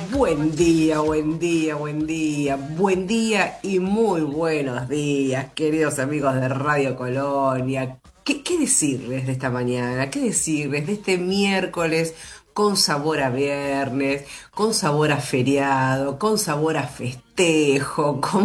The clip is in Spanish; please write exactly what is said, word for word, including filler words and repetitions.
Buen día, buen día, buen día, buen día y muy buenos días, queridos amigos de Radio Colonia. ¿Qué, qué decirles de esta mañana? ¿Qué decirles de este miércoles con sabor a viernes, con sabor a feriado, con sabor a festejo, con